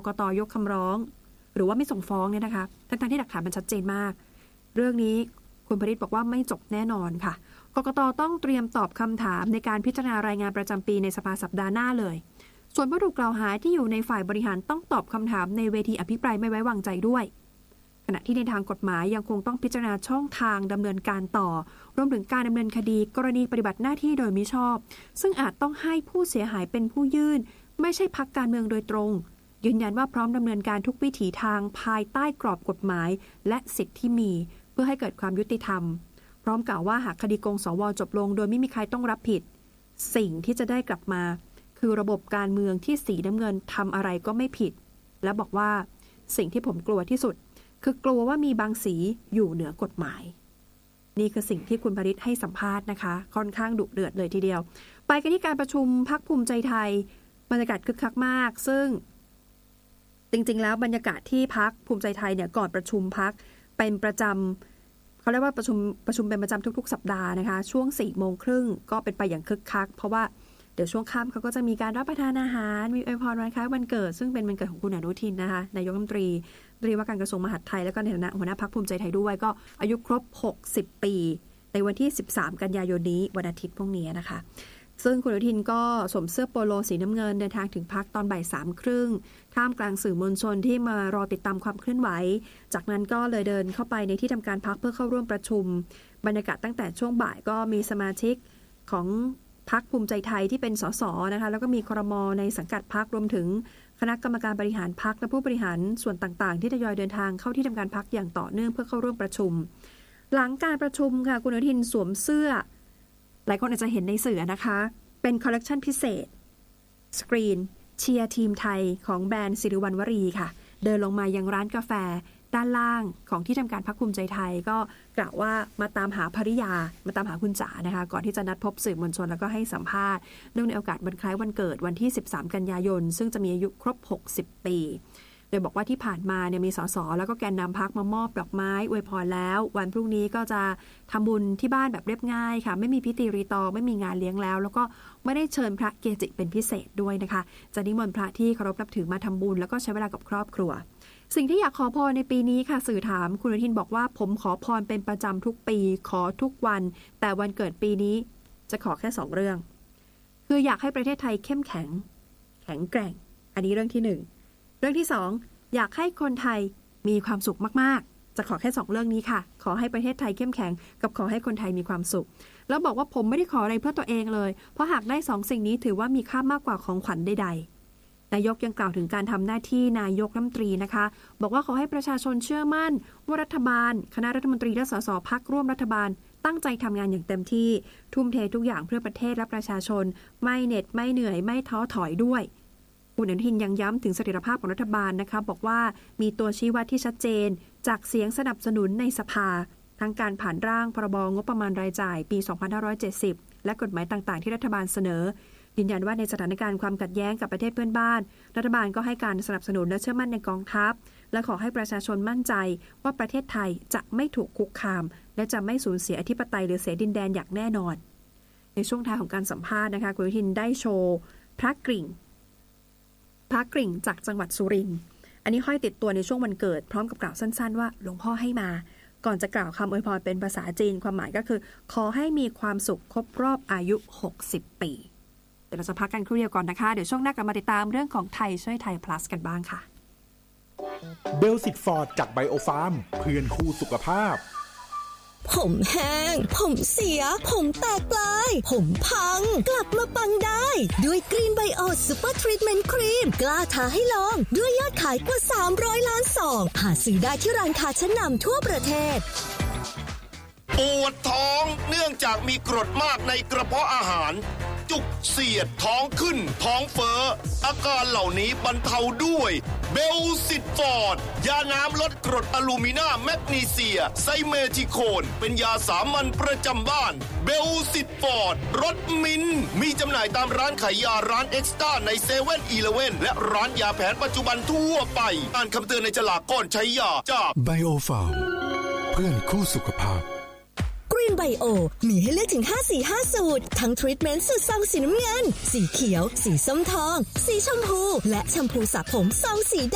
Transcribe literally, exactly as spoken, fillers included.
กต.ยกคำร้องหรือว่าไม่ส่งฟ้องเนี่ยนะคะทั้งๆที่หลักฐานมันชัดเจนมากเรื่องนี้คุณพริตบอกว่าไม่จบแน่นอนค่ะกกต.ต้องเตรียมตอบคำถามในการพิจารณารายงานประจำปีในสภาสัปดาห์หน้าเลยส่วนผู้ถูกกล่าวหาที่อยู่ในฝ่ายบริหารต้องตอบคำถามในเวทีอภิปรายไม่ไว้วางใจด้วยขณะที่ในทางกฎหมายยังคงต้องพิจารณาช่องทางดำเนินการต่อรวมถึงการดำเนินคดีกรณีปฏิบัติหน้าที่โดยมิชอบซึ่งอาจต้องให้ผู้เสียหายเป็นผู้ยื่นไม่ใช่พรรคการเมืองโดยตรงยืนยันว่าพร้อมดำเนินการทุกวิถีทางภายใต้กรอบกฎหมายและสิทธิที่มีเพื่อให้เกิดความยุติธรรมพร้อมกล่าวว่าหากคดีโกงสว.จบลงโดยไม่มีใครต้องรับผิดสิ่งที่จะได้กลับมาคือระบบการเมืองที่สีน้ำเงินทำอะไรก็ไม่ผิดและบอกว่าสิ่งที่ผมกลัวที่สุดคือกลัวว่ามีบางสีอยู่เหนือกฎหมายนี่คือสิ่งที่คุณพริตให้สัมภาษณ์นะคะค่อนข้างดุเดือดเลยทีเดียวไปกันที่การประชุมพรรคภูมิใจไทยบรรยากาศคึกคักมากซึ่งจริงๆแล้วบรรยากาศที่พรรคภูมิใจไทยเนี่ยก่อนประชุมพรรคเป็นประจำเขาเรียกว่าประชุมประชุมเป็นประจำทุกๆสัปดาห์นะคะช่วงสี่โมงครึ่งก็เป็นไปอย่างคึกคักเพราะว่าเดี๋ยวช่วงค่ำเขาก็จะมีการรับประทานอาหารมีอวยพรวันคล้ายวันเกิดซึ่งเป็นวันเกิดของคุณอนุทินนะคะนายกรัฐมนตรีรัฐมนตรีว่าการกระทรวงมหาดไทยแล้วก็ในฐานะหัวหน้าพรรคภูมิใจไทยด้วยก็อายุครบหกสิบปีในวันที่สิบสามกันยายนนี้วันอาทิตย์พรุ่งนี้นะคะซึ่งคุณอนุทินก็สวมเสื้อโปโลสีน้ำเงินเดินทางถึงพรรคตอนบ่ายสามครึ่งท่ามกลางสื่อมวลชนที่มารอติดตามความเคลื่อนไหวจากนั้นก็เลยเดินเข้าไปในที่ทำการพรรคเพื่อเข้าร่วมประชุมบรรยากาศตั้งแต่ช่วงบ่ายก็มีสมาชิกของพรรคภูมิใจไทยที่เป็นสสนะคะแล้วก็มีครม.ในสังกัดพรรครวมถึงคณะกรรมการบริหารพรรคและผู้บริหารส่วนต่างๆที่ทยอยเดินทางเข้าที่ทำการพรรคอย่างต่อเนื่องเพื่อเข้าร่วมประชุมหลังการประชุมค่ะคุณอนุทินสวมเสื้อหลายคนอาจจะเห็นในสื่อนะคะเป็นคอลเลกชันพิเศษสกรีนเชียร์ทีมไทยของแบรนด์สิริวัณวรีค่ะเดินลงมายังร้านกาแฟด้านล่างของที่ทำการพรรคภูมิใจไทยก็กล่าวว่ามาตามหาภริยามาตามหาคุณจ๋านะคะก่อนที่จะนัดพบสื่อมวลชนแล้วก็ให้สัมภาษณ์เนื่องในโอกาสวันคล้ายวันเกิดวันที่สิบสามกันยายนซึ่งจะมีอายุครบหกสิบปีโดยบอกว่าที่ผ่านมาเนี่ยมีสสแล้วก็แกนนำพรรคมามอบดอกไม้อวยพรแล้ววันพรุ่งนี้ก็จะทำบุญที่บ้านแบบเรียบง่ายค่ะไม่มีพิธีรีตองไม่มีงานเลี้ยงแล้วแล้วก็ไม่ได้เชิญพระเกจิเป็นพิเศษด้วยนะคะจะนิมนต์พระที่เคารพนับถือมาทำบุญแล้วก็ใช้เวลากับครอบครัวสิ่งที่อยากขอพรในปีนี้ค่ะสื่อถามคุณอนุทินบอกว่าผมขอพรเป็นประจำทุกปีขอทุกวันแต่วันเกิดปีนี้จะขอแค่สองเรื่องคืออยากให้ประเทศไทยเข้มแข็งแข็งแกร่งอันนี้เรื่องที่หนึ่งเรื่องที่สองอยากให้คนไทยมีความสุขมากๆจะขอแค่สองเรื่องนี้ค่ะขอให้ประเทศไทยเข้มแข็งกับขอให้คนไทยมีความสุขแล้วบอกว่าผมไม่ได้ขออะไรเพื่อตัวเองเลยเพราะหากได้สองสิ่งนี้ถือว่ามีค่ามากกว่าของขวัญใดๆนายกยังกล่าวถึงการทำหน้าที่นายกรัฐมนตรีนะคะบอกว่าขอให้ประชาชนเชื่อมั่นว่ารัฐบาลคณะรัฐมนตรีและสสพรรคร่วมรัฐบาลตั้งใจทำงานอย่างเต็มที่ทุ่มเททุกอย่างเพื่อประเทศและประชาชนไม่เหน็ดไม่เหนื่อยไม่ท้อถอยด้วยคุณอนุทินยังย้ำถึงเสถียรภาพของรัฐบาลนะคะบอกว่ามีตัวชี้วัดที่ชัดเจนจากเสียงสนับสนุนในสภาทั้งการผ่านร่างพรบงบประมาณรายจ่ายปีสองพันห้าร้อยเจ็ดสิบและกฎหมายต่างๆที่รัฐบาลเสนอยืนยันว่าในสถานการณ์ความขัดแย้งกับประเทศเพื่อนบ้านรัฐบาลก็ให้การสนับสนุนและเชื่อมั่นในกองทัพและขอให้ประชาชนมั่นใจว่าประเทศไทยจะไม่ถูกคุกคามและจะไม่สูญเสียอธิปไตยหรือเสียดินแดนอย่างแน่นอนในช่วงท้ายของการสัมภาษณ์นะคะคุณอนุทินได้โชว์พระกริ่งพระกริ่งจากจังหวัดสุรินทร์อันนี้ห้อยติดตัวในช่วงวันเกิดพร้อมกับกล่าวสั้นๆว่าหลวงพ่อให้มาก่อนจะกล่าวคำอวยพรเป็นภาษาจีนความหมายก็คือขอให้มีความสุขครบรอบอายุหกสิบปีเดี๋ยวเราจะพักกันครู่เดียวก่อนนะคะเดี๋ยวช่วงหน้ากลับมาติดตามเรื่องของไทยช่วยไทย plus กันบ้างค่ะเบลสิตฟอร์ดจากไบโอฟาร์มเพื่อนคู่สุขภาพผมแห้งผมเสียผมแตกปลายผมพังกลับมาปังได้ด้วยกรีนไบโอซูเปอร์ทรีทเมนต์ครีมกล้าท้าให้ลองด้วยยอดขายกว่าสามร้อยล้านซองหาซื้อได้ที่ร้านค้าชั้นนำทั่วประเทศปวดท้องเนื่องจากมีกรดมากในกระเพาะอาหารจุกเสียดท้องขึ้นท้องเฟ้ออาการเหล่านี้บรรเทาด้วยเบลซิตฟอร์ดยาน้ำลดกรดอะลูมิเนียมแมกนีเซียไซเมทิโคนเป็นยาสามัญประจำบ้านเบลซิตฟอร์ดรสมิ้นมีจำหน่ายตามร้านขายยาร้านเอ็กซ์ต้าในเซเว่นอีเลฟเว่นและร้านยาแผนปัจจุบันทั่วไปอ่านคำเตือนในฉลากก่อนใช้ยาจากไบโอฟาร์มเพื่อนคู่สุขภาพกรีนไบโอมีให้เลือกถึงห้าสีห้าสูตรทั้งทรีทเมนต์สูตรซองสีน้ำเงินสีเขียวสีส้มทองสีชมพูและแชมพูสระผมซองสี